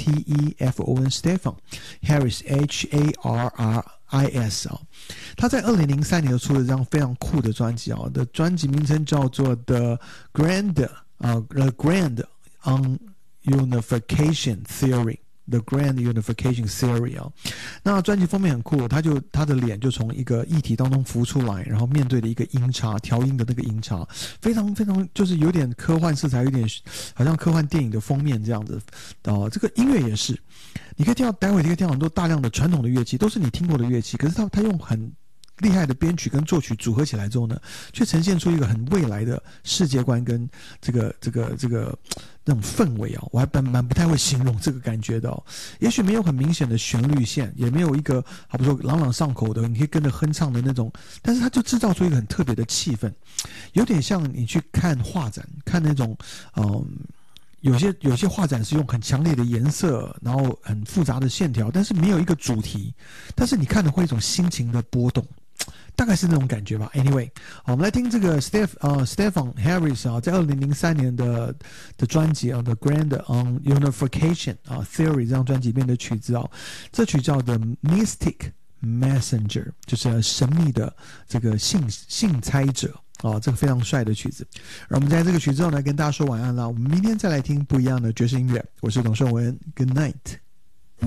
Stefon Stefon Harris Harris 啊，他在2003年出了这张非常酷的专辑啊，的专辑名称叫做 The Grand Unification Theory。The Grand Unification Theory 啊，那专辑封面很酷，他的脸就从一个液体当中浮出来，然后面对的一个音叉，调音的那个音叉，非常非常就是有点科幻色彩，有点好像科幻电影的封面这样子。这个音乐也是，你可以听到，待会你可以听到很多大量的传统的乐器，都是你听过的乐器，可是他用很厉害的编曲跟作曲组合起来之后呢，却呈现出一个很未来的世界观跟这个那种氛围啊，我还蛮不太会形容这个感觉的哦。也许没有很明显的旋律线，也没有一个好比说朗朗上口的，你可以跟着哼唱的那种，但是它就制造出一个很特别的气氛，有点像你去看画展，看那种有些画展是用很强烈的颜色，然后很复杂的线条，但是没有一个主题，但是你看的会有一种心情的波动。大概是那种感觉吧。Anyway， 好，我们来听这个 Stefon Harris 啊，在2003年的专辑啊，The Grand Unification Theory 这张专辑里面的曲子啊，这曲叫 The Mystic Messenger， 就是神秘的这个信差者啊，这个非常帅的曲子。而我们在这个曲之后呢，跟大家说晚安啦。我们明天再来听不一样的爵士音乐。我是董胜文 ，Good night。